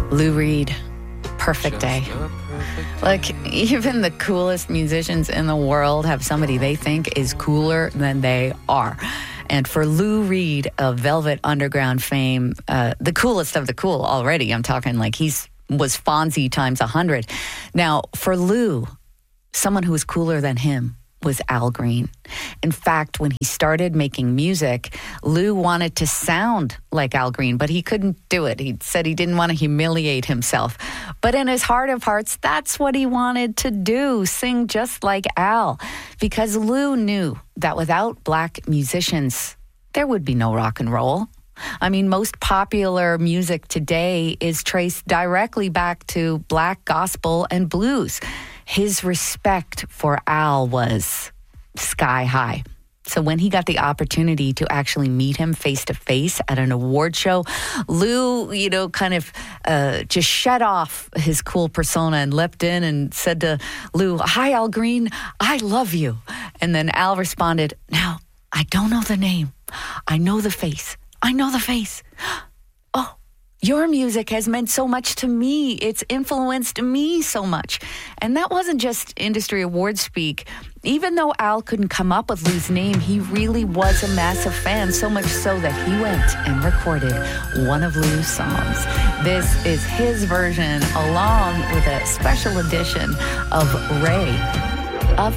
Lou Reed, Perfect Day. Like, even the coolest musicians in the world have somebody they think is cooler than they are. And for Lou Reed of Velvet Underground fame, the coolest of the cool already. I'm talking like was Fonzie times 100. Now, for Lou, someone who was cooler than him was Al Green. In fact, when he started making music, Lou wanted to sound like Al Green, but he couldn't do it. He said he didn't want to humiliate himself. But in his heart of hearts, that's what he wanted to do, sing just like Al. Because Lou knew that without black musicians, there would be no rock and roll. I mean, most popular music today is traced directly back to black gospel and blues. His respect for Al was sky high. So when he got the opportunity to actually meet him face to face at an award show, Lou, just shut off his cool persona and leapt in and said to Lou, "Hi, Al Green, I love you." And then Al responded, "Now, I don't know the name. I know the face. I know the face. Oh, your music has meant so much to me. It's influenced me so much." And that wasn't just industry award speak. Even though Al couldn't come up with Lou's name, he really was a massive fan, so much so that he went and recorded one of Lou's songs. This is his version, along with a special edition of Ray.